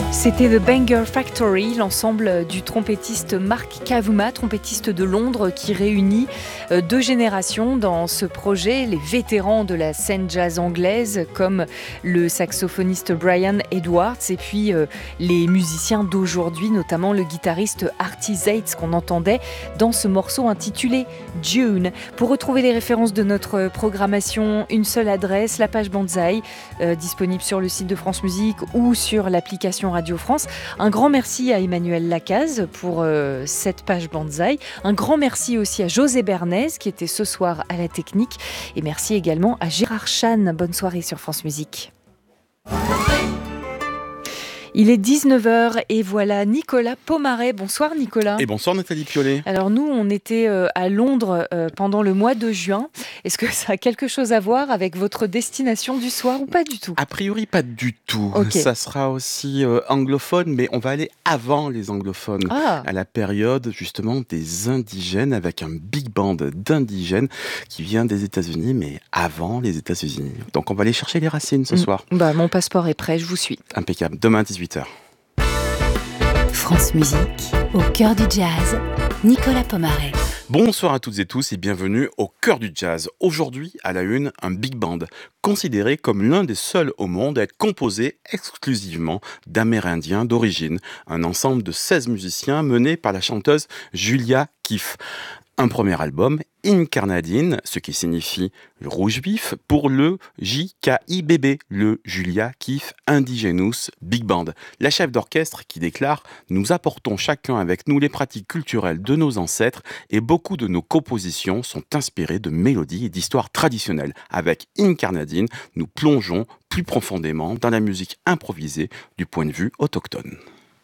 C'était The Banger Factory, l'ensemble du trompettiste Mark Kavuma, trompettiste de Londres, qui réunit deux générations dans ce projet, les vétérans de la scène jazz anglaise, comme le saxophoniste Brian Edwards, et puis les musiciens d'aujourd'hui, notamment le guitariste Artie Zates, qu'on entendait dans ce morceau intitulé June. Pour retrouver les références de notre programmation, une seule adresse, la page Banzai, disponible sur le site de France Musique ou sur l'application Radio France. Un grand merci à Emmanuel Lacaze pour cette page Banzai. Un grand merci aussi à José Bernays qui était ce soir à la technique. Et merci également à Gérard Chan. Bonne soirée sur France Musique. Il est 19h et voilà Nicolas Pomaret. Bonsoir Nicolas. Et bonsoir Nathalie Piolet. Alors nous, on était à Londres pendant le mois de juin. Est-ce que ça a quelque chose à voir avec votre destination du soir ou pas du tout ? A priori, pas du tout. Okay. Ça sera aussi anglophone, mais on va aller avant les anglophones, à la période justement des indigènes, avec un big band d'indigènes qui vient des États-Unis, mais avant les États-Unis. Donc on va aller chercher les racines ce soir. Mon passeport est prêt, je vous suis. Impeccable. Demain 18h. France Musique, au cœur du jazz, Nicolas Pomaret. Bonsoir à toutes et tous et bienvenue au cœur du jazz. Aujourd'hui, à la une, un big band, considéré comme l'un des seuls au monde à être composé exclusivement d'Amérindiens d'origine. Un ensemble de 16 musiciens menés par la chanteuse Julia Keefe. Un premier album, Incarnadine, ce qui signifie le rouge vif, pour le JKIBB, le Julia Keefe Indigenous Big Band. La chef d'orchestre qui déclare « Nous apportons chacun avec nous les pratiques culturelles de nos ancêtres et beaucoup de nos compositions sont inspirées de mélodies et d'histoires traditionnelles. Avec Incarnadine, nous plongeons plus profondément dans la musique improvisée du point de vue autochtone. »